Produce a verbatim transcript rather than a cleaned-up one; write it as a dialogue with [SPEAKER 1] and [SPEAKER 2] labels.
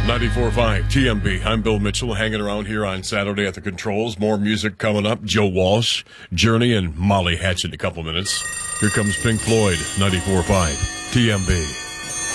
[SPEAKER 1] ninety-four point five T M B. I'm Bill Mitchell, hanging around here on Saturday at the controls. More music coming up. Joe Walsh, Journey, and Molly Hatchet in a couple minutes. Here comes Pink Floyd, ninety-four point five T M B.